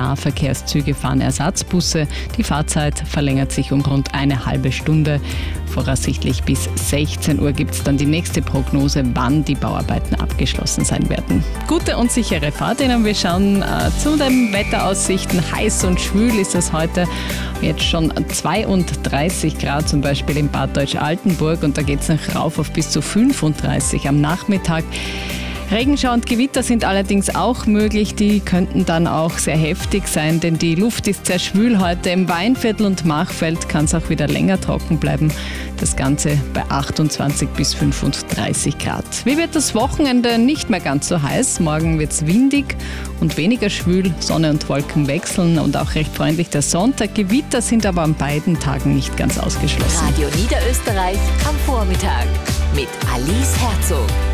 Nahverkehrszüge fahren Ersatzbusse. Die Fahrzeit verlängert sich um rund eine halbe Stunde. Voraussichtlich bis 16 Uhr gibt es dann die nächste Prognose, wann die Bauarbeiten abgeschlossen sein werden. Gute und sichere Fahrt Ihnen. Wir schauen zu den Wetteraussichten. Heiß und schwül ist es heute. Jetzt schon 32 Grad zum Beispiel in Bad Deutsch-Altenburg und da geht es noch rauf auf bis zu 35 am Nachmittag. Regenschauer und Gewitter sind allerdings auch möglich. Die könnten dann auch sehr heftig sein, denn die Luft ist sehr schwül heute. Im Weinviertel und Machfeld kann es auch wieder länger trocken bleiben. Das Ganze bei 28 bis 35 Grad. Wie wird das Wochenende? Nicht mehr ganz so heiß. Morgen wird es windig und weniger schwül. Sonne und Wolken wechseln und auch recht freundlich der Sonntag. Gewitter sind aber an beiden Tagen nicht ganz ausgeschlossen. Radio Niederösterreich am Vormittag mit Alice Herzog.